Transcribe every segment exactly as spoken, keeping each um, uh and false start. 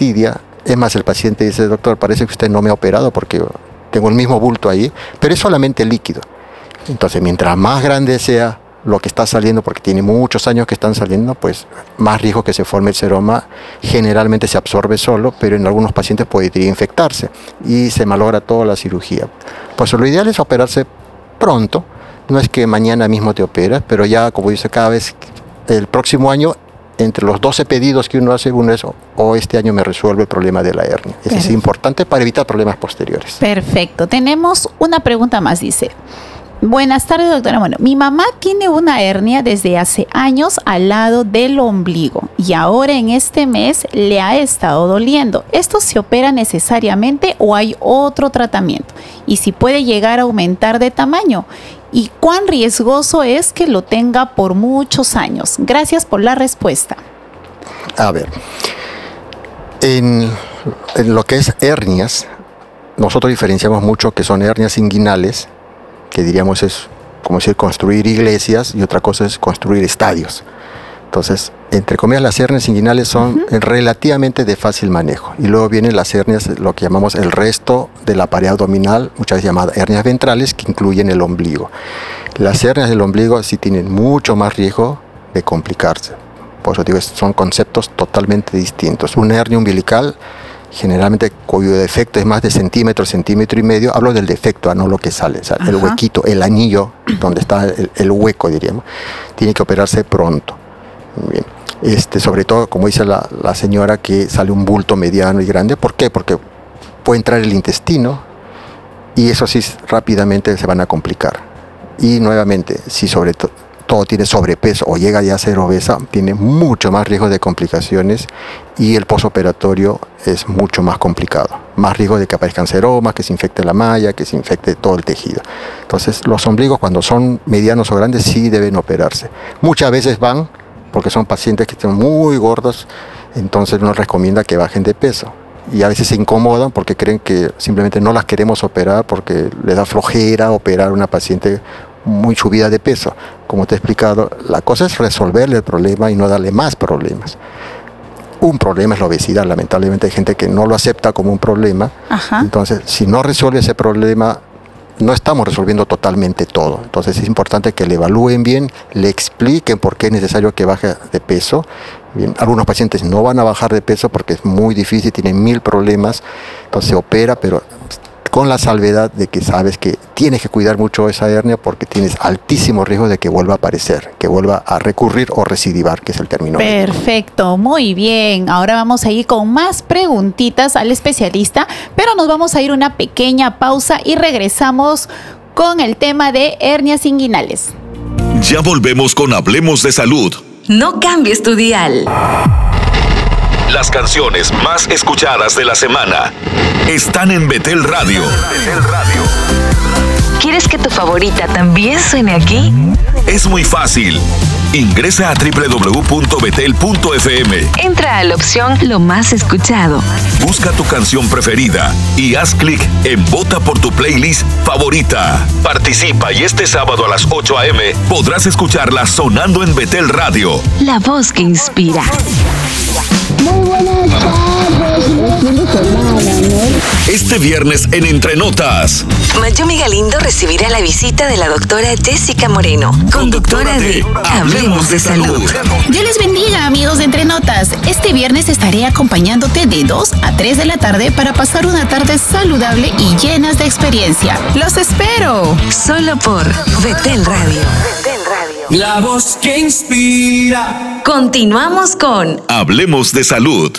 fastidia. Es más, el paciente dice, doctor, parece que usted no me ha operado porque tengo el mismo bulto ahí, pero es solamente líquido. Entonces, mientras más grande sea lo que está saliendo, porque tiene muchos años que están saliendo, pues más riesgo que se forme el seroma. Generalmente se absorbe solo, pero en algunos pacientes podría infectarse y se malogra toda la cirugía. Pues lo ideal es operarse pronto. No es que mañana mismo te operas, pero ya, como dice, cada vez el próximo año, entre los doce pedidos que uno hace, uno es, o este año me resuelve el problema de la hernia. Eso es importante para evitar problemas posteriores. Perfecto. Tenemos una pregunta más, dice. Buenas tardes, doctora. Bueno, mi mamá tiene una hernia desde hace años al lado del ombligo y ahora en este mes le ha estado doliendo. ¿Esto se opera necesariamente o hay otro tratamiento? Y si puede llegar a aumentar de tamaño. ¿Y cuán riesgoso es que lo tenga por muchos años? Gracias por la respuesta. A ver, en, en lo que es hernias, nosotros diferenciamos mucho que son hernias inguinales, que diríamos es como decir construir iglesias, y otra cosa es construir estadios. Entonces, entre comillas, las hernias inguinales son uh-huh. relativamente de fácil manejo. Y luego vienen las hernias, lo que llamamos el resto de la pared abdominal, muchas veces llamadas hernias ventrales, que incluyen el ombligo. Las hernias del ombligo sí tienen mucho más riesgo de complicarse. Por eso digo, son conceptos totalmente distintos. Una hernia umbilical, generalmente cuyo defecto es más de centímetro, centímetro y medio, hablo del defecto, no lo que sale, o sea, el huequito, el anillo, donde está el, el hueco, diríamos, tiene que operarse pronto. Bien. Este, sobre todo, como dice la, la señora, que sale un bulto mediano y grande. ¿Por qué? Porque puede entrar el intestino y eso sí rápidamente se van a complicar. Y nuevamente, si sobre to- todo tiene sobrepeso o llega ya a ser obesa, tiene mucho más riesgo de complicaciones y el posoperatorio es mucho más complicado. Más riesgo de que aparezcan seromas, que se infecte la malla, que se infecte todo el tejido. Entonces, los ombligos cuando son medianos o grandes sí deben operarse. Muchas veces van porque son pacientes que están muy gordos, entonces uno recomienda que bajen de peso. Y a veces se incomodan porque creen que simplemente no las queremos operar porque les da flojera operar a una paciente muy subida de peso. Como te he explicado, la cosa es resolverle el problema y no darle más problemas. Un problema es la obesidad. Lamentablemente hay gente que no lo acepta como un problema. Ajá. Entonces, si no resuelve ese problema, no estamos resolviendo totalmente todo. Entonces es importante que le evalúen bien, le expliquen por qué es necesario que baje de peso. Bien, algunos pacientes no van a bajar de peso porque es muy difícil, tienen mil problemas, entonces se opera, pero con la salvedad de que sabes que tienes que cuidar mucho esa hernia porque tienes altísimo riesgo de que vuelva a aparecer, que vuelva a recurrir o recidivar, que es el término. Perfecto, muy bien. Ahora vamos a ir con más preguntitas al especialista, pero nos vamos a ir una pequeña pausa y regresamos con el tema de hernias inguinales. Ya volvemos con Hablemos de Salud. No cambies tu dial. Las canciones más escuchadas de la semana están en Betel Radio. Betel Radio. ¿Quieres que tu favorita también suene aquí? Es muy fácil. Ingresa a doble u doble u doble u punto betel punto efe eme. Entra a la opción Lo más escuchado. Busca tu canción preferida y haz clic en Vota por tu playlist favorita. Participa y este sábado a las ocho a.eme podrás escucharla sonando en Betel Radio. La voz que inspira. Muy buenas tardes, buen fin de semana, ¿no? Este viernes en Entre Notas, Mayumi Galindo recibirá la visita de la doctora Jessica Moreno, conductora de Hablemos de Salud. Dios les bendiga, amigos de Entre Notas. Este viernes estaré acompañándote de dos a tres de la tarde para pasar una tarde saludable y llenas de experiencia. ¡Los espero! Solo por Betel Radio. Betel Radio. La voz que inspira. Continuamos con Hablemos de Salud.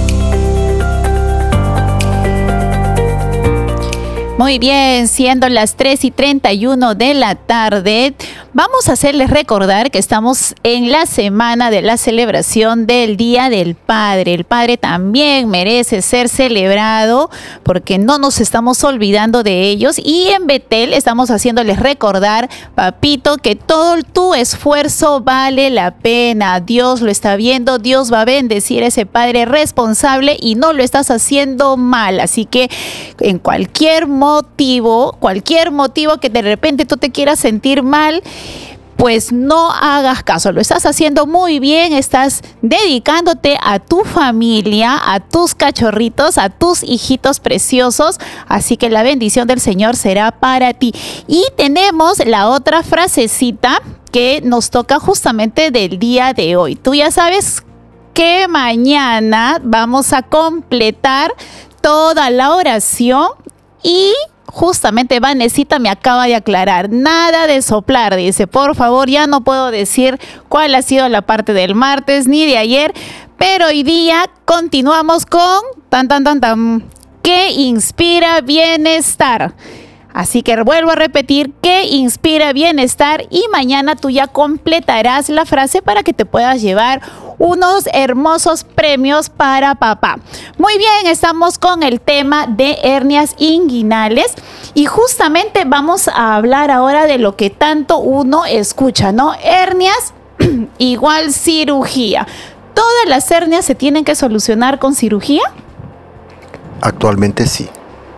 Muy bien, siendo las tres y treinta y uno de la tarde, vamos a hacerles recordar que estamos en la semana de la celebración del Día del Padre. El Padre también merece ser celebrado porque no nos estamos olvidando de ellos. Y en Betel estamos haciéndoles recordar, papito, que todo tu esfuerzo vale la pena. Dios lo está viendo, Dios va a bendecir a ese padre responsable y no lo estás haciendo mal. Así que en cualquier motivo, cualquier motivo que de repente tú te quieras sentir mal, pues no hagas caso. Lo estás haciendo muy bien, estás dedicándote a tu familia, a tus cachorritos, a tus hijitos preciosos, así que la bendición del Señor será para ti. Y tenemos la otra frasecita que nos toca justamente del día de hoy. Tú ya sabes que mañana vamos a completar toda la oración y justamente Vanesita me acaba de aclarar, nada de soplar, dice, por favor, ya no puedo decir cuál ha sido la parte del martes ni de ayer, pero hoy día continuamos con tan tan tan tan, que inspira bienestar. Así que vuelvo a repetir, que inspira bienestar, y mañana tú ya completarás la frase para que te puedas llevar unos hermosos premios para papá. Muy bien, estamos con el tema de hernias inguinales y justamente vamos a hablar ahora de lo que tanto uno escucha, ¿no? Hernias igual cirugía. ¿Todas las hernias se tienen que solucionar con cirugía? Actualmente sí.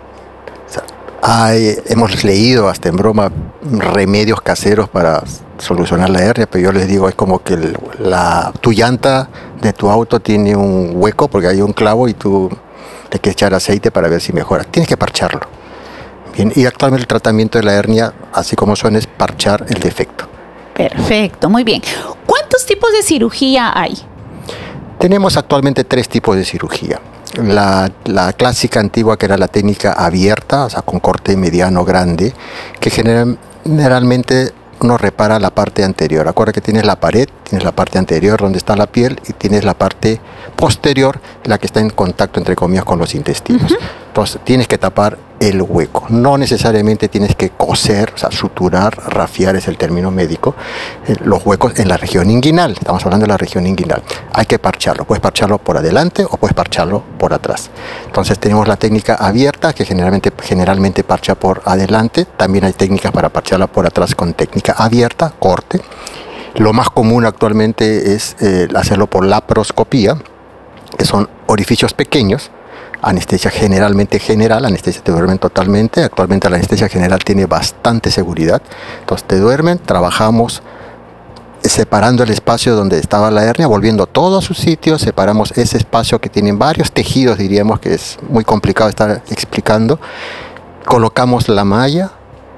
Hay, hemos leído hasta en broma remedios caseros para solucionar la hernia, pero yo les digo, es como que el, la, tu llanta de tu auto tiene un hueco porque hay un clavo y tú le quieres echar aceite para ver si mejora. Tienes que parcharlo. Bien, y actualmente el tratamiento de la hernia, así como suena, es parchar el defecto. Perfecto, muy bien. ¿Cuántos tipos de cirugía hay? Tenemos actualmente tres tipos de cirugía. La, la clásica antigua, que era la técnica abierta, o sea, con corte mediano grande, que general, generalmente uno repara la parte anterior. Acuérdate que tienes la pared, tienes la parte anterior donde está la piel y tienes la parte posterior, la que está en contacto, entre comillas, con los intestinos. Uh-huh. Entonces tienes que tapar el hueco. No necesariamente tienes que coser, o sea, suturar, rafiar es el término médico, eh, los huecos en la región inguinal. Estamos hablando de la región inguinal. Hay que parcharlo. Puedes parcharlo por adelante o puedes parcharlo por atrás. Entonces tenemos la técnica abierta, que generalmente, generalmente parcha por adelante. También hay técnicas para parcharla por atrás con técnica abierta, corte. Lo más común actualmente es eh, hacerlo por laparoscopía, que son orificios pequeños. Anestesia generalmente general, anestesia te duermen totalmente. Actualmente la anestesia general tiene bastante seguridad. Entonces te duermen, trabajamos separando el espacio donde estaba la hernia, volviendo todo a su sitio, separamos ese espacio que tienen varios tejidos, diríamos que es muy complicado estar explicando. Colocamos la malla,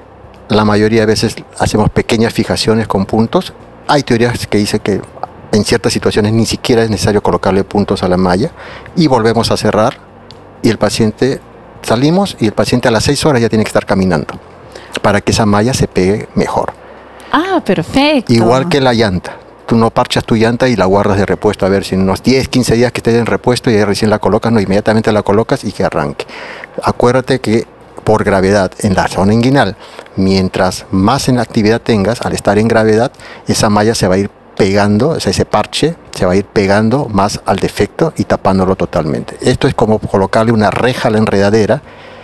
la mayoría de veces hacemos pequeñas fijaciones con puntos. Hay teorías que dicen que en ciertas situaciones ni siquiera es necesario colocarle puntos a la malla y volvemos a cerrar. Y el paciente, salimos y el paciente a las seis horas ya tiene que estar caminando para que esa malla se pegue mejor. Ah, perfecto. Igual que la llanta. Tú no parchas tu llanta y la guardas de repuesto a ver si en unos diez, quince días que esté en repuesto y ahí recién la colocas, no, inmediatamente la colocas y que arranque. Acuérdate que por gravedad en la zona inguinal, mientras más en actividad tengas, al estar en gravedad, esa malla se va a ir pegando, o sea, ese parche se va a ir pegando más al defecto y tapándolo totalmente. Esto es como colocarle una reja a la enredadera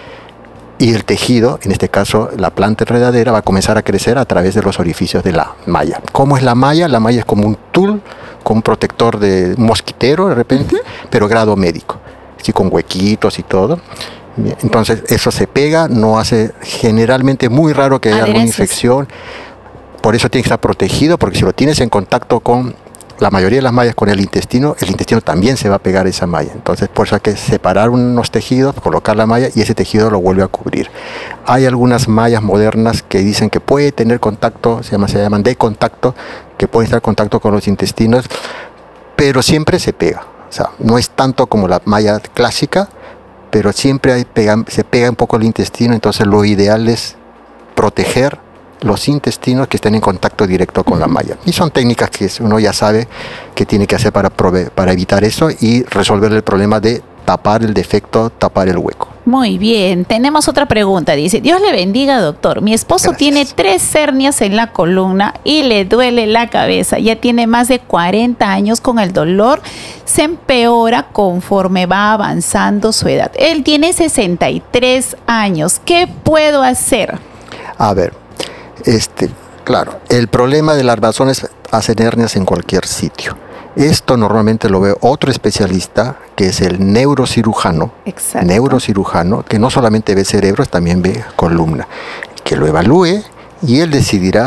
y el tejido, en este caso la planta enredadera, va a comenzar a crecer a través de los orificios de la malla. ¿Cómo es la malla? La malla es como un tul con un protector de mosquitero de repente, uh-huh. pero grado médico, así con huequitos y todo. Entonces eso se pega, no hace, generalmente muy raro que haya alguna infección. Por eso tiene que estar protegido, porque si lo tienes en contacto con la mayoría de las mallas, con el intestino, el intestino también se va a pegar a esa malla. Entonces, por eso hay que separar unos tejidos, colocar la malla y ese tejido lo vuelve a cubrir. Hay algunas mallas modernas que dicen que puede tener contacto, se llaman, se llaman de contacto, que pueden estar en contacto con los intestinos, pero siempre se pega. O sea, no es tanto como la malla clásica, pero siempre hay pega, se pega un poco el intestino, entonces lo ideal es proteger los intestinos que estén en contacto directo con la malla. Y son técnicas que uno ya sabe que tiene que hacer para, prove- para evitar eso y resolver el problema de tapar el defecto, tapar el hueco. Muy bien, tenemos otra pregunta. Dice, Dios le bendiga, doctor. Mi esposo Gracias. Tiene tres hernias en la columna y le duele la cabeza. Ya tiene más de cuarenta años con el dolor. Se empeora conforme va avanzando su edad. Él tiene sesenta y tres años. ¿Qué puedo hacer? A ver, Este, claro, el problema de la armazón es hacer hernias en cualquier sitio. Esto normalmente lo ve otro especialista, que es el neurocirujano, Exacto. neurocirujano, que no solamente ve cerebros, también ve columna, que lo evalúe y él decidirá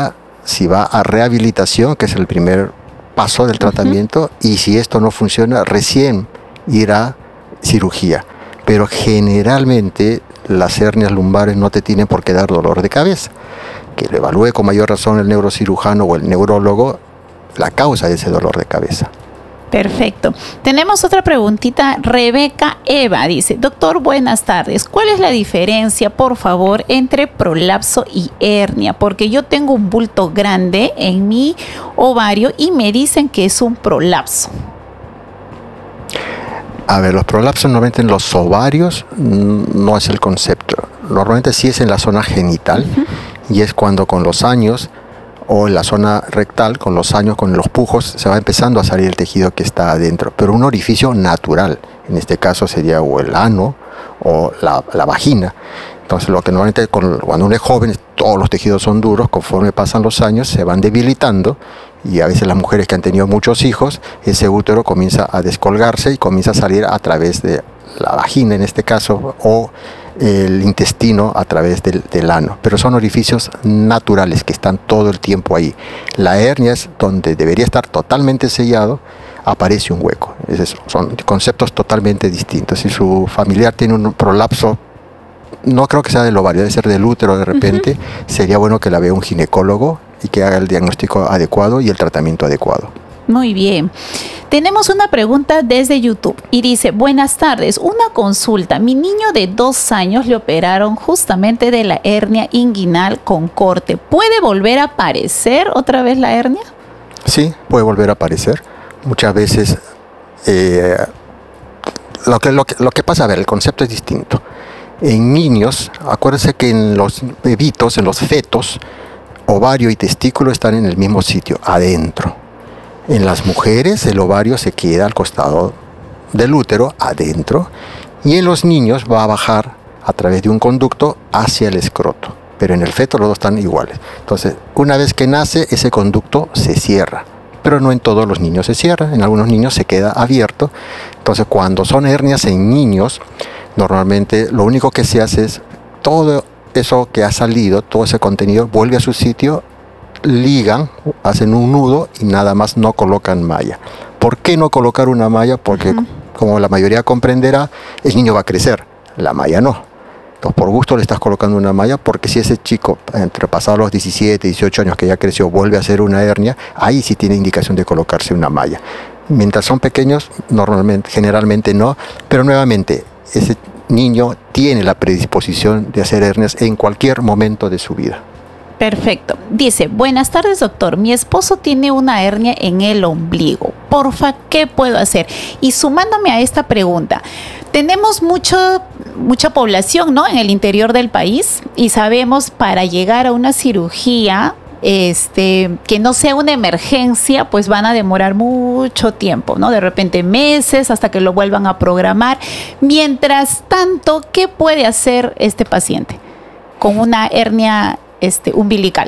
si va a rehabilitación, que es el primer paso del tratamiento, uh-huh. y si esto no funciona, recién ir a cirugía. Pero generalmente las hernias lumbares no te tienen por qué dar dolor de cabeza. Que lo evalúe con mayor razón el neurocirujano o el neurólogo la causa de ese dolor de cabeza. Perfecto. Tenemos otra preguntita. Rebeca Eva dice: doctor, buenas tardes. ¿Cuál es la diferencia, por favor, entre prolapso y hernia? Porque yo tengo un bulto grande en mi ovario y me dicen que es un prolapso. A ver, los prolapsos normalmente en los ovarios no es el concepto. Normalmente sí es en la zona genital, uh-huh. y es cuando con los años, o en la zona rectal, con los años, con los pujos, se va empezando a salir el tejido que está adentro. Pero un orificio natural, en este caso sería o el ano o la, la vagina. Entonces, lo que normalmente con, cuando uno es joven, todos los tejidos son duros, conforme pasan los años se van debilitando, y a veces las mujeres que han tenido muchos hijos, ese útero comienza a descolgarse y comienza a salir a través de la vagina en este caso, o el intestino a través del, del ano. Pero son orificios naturales que están todo el tiempo ahí. La hernia es donde debería estar totalmente sellado, aparece un hueco. Es eso, son conceptos totalmente distintos. Si su familiar tiene un prolapso, no creo que sea del ovario, debe ser del útero de repente, uh-huh. sería bueno que la vea un ginecólogo y que haga el diagnóstico adecuado y el tratamiento adecuado. Muy bien. Tenemos una pregunta desde YouTube y dice: buenas tardes, una consulta. Mi niño de dos años le operaron justamente de la hernia inguinal con corte. ¿Puede volver a aparecer otra vez la hernia? Sí, puede volver a aparecer. Muchas veces eh, lo, que, lo, que, lo que pasa, a ver, el concepto es distinto. En niños, acuérdense que en los bebitos, en los fetos, ovario y testículo están en el mismo sitio, adentro. En las mujeres el ovario se queda al costado del útero, adentro, y en los niños va a bajar a través de un conducto hacia el escroto. Pero en el feto los dos están iguales. Entonces, una vez que nace, ese conducto se cierra. Pero no en todos los niños se cierra, en algunos niños se queda abierto. Entonces, cuando son hernias en niños, normalmente lo único que se hace es todo eso que ha salido, todo ese contenido vuelve a su sitio, ligan, hacen un nudo y nada más, no colocan malla. ¿Por qué no colocar una malla? Porque, uh-huh. como la mayoría comprenderá, el niño va a crecer, la malla no. Entonces, por gusto le estás colocando una malla, porque si ese chico, entre pasados los diecisiete, dieciocho años que ya creció, vuelve a hacer una hernia, ahí sí tiene indicación de colocarse una malla. Mientras son pequeños, normalmente, generalmente no, pero nuevamente, ese niño tiene la predisposición de hacer hernias en cualquier momento de su vida. Perfecto. Dice: buenas tardes, doctor. Mi esposo tiene una hernia en el ombligo. Porfa, ¿qué puedo hacer? Y sumándome a esta pregunta, tenemos mucho, mucha población, ¿no?, en el interior del país, y sabemos para llegar a una cirugía Este, que no sea una emergencia, pues van a demorar mucho tiempo, ¿no? De repente meses hasta que lo vuelvan a programar. Mientras tanto, ¿qué puede hacer este paciente con una hernia este, umbilical?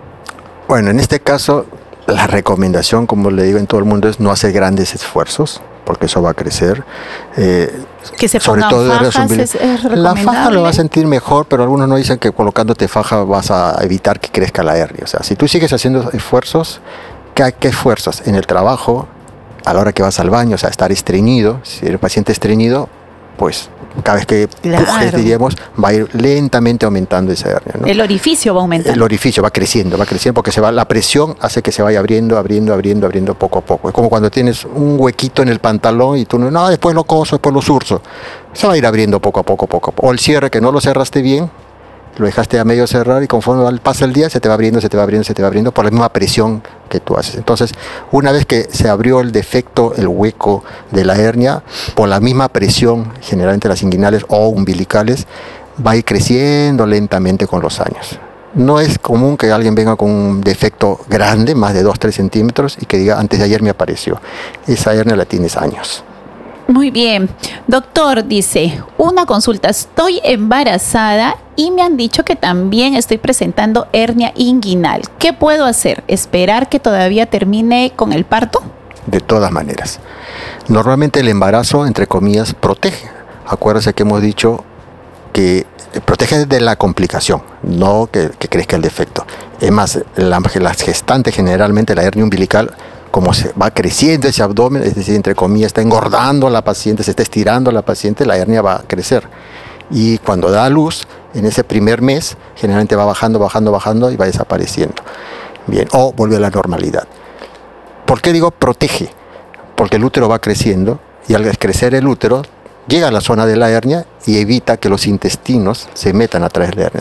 Bueno, en este caso, la recomendación, como le digo en todo el mundo, es no hacer grandes esfuerzos, porque eso va a crecer. Eh, que se sobre pongan todo fajas, es, es la faja lo va a sentir mejor, pero algunos no dicen que colocándote faja vas a evitar que crezca la hernia. O sea, si tú sigues haciendo esfuerzos, ¿qué, qué esfuerzos? En el trabajo, a la hora que vas al baño, o sea, estar estreñido. Si eres paciente estreñido, pues cada vez que claro. pujes, diríamos, va a ir lentamente aumentando esa hernia, ¿no? El orificio va aumentando. El orificio va creciendo, va creciendo porque se va, la presión hace que se vaya abriendo, abriendo, abriendo, abriendo poco a poco. Es como cuando tienes un huequito en el pantalón y tú no, no, después lo coso, después lo surzo. Se va a ir abriendo poco a poco, poco a poco. O el cierre que no lo cerraste bien, lo dejaste a medio cerrar y conforme pasa el día se te va abriendo, se te va abriendo, se te va abriendo por la misma presión que tú haces. Entonces, una vez que se abrió el defecto, el hueco de la hernia, por la misma presión, generalmente las inguinales o umbilicales, va a ir creciendo lentamente con los años. No es común que alguien venga con un defecto grande, más de dos a tres centímetros, y que diga, antes de ayer me apareció. Esa hernia la tienes años. Muy bien. Doctor, dice, una consulta. Estoy embarazada y me han dicho que también estoy presentando hernia inguinal. ¿Qué puedo hacer? ¿Esperar que todavía termine con el parto? De todas maneras. Normalmente el embarazo, entre comillas, protege. Acuérdense que hemos dicho que protege de la complicación, no que, que crezca el defecto. Es más, la, las gestantes generalmente la hernia umbilical, como se va creciendo ese abdomen, es decir, entre comillas, está engordando a la paciente, se está estirando a la paciente, la hernia va a crecer. Y cuando da a luz, en ese primer mes, generalmente va bajando, bajando, bajando y va desapareciendo. Bien, o vuelve a la normalidad. ¿Por qué digo protege? Porque el útero va creciendo y al crecer el útero, llega a la zona de la hernia y evita que los intestinos se metan a través de la hernia.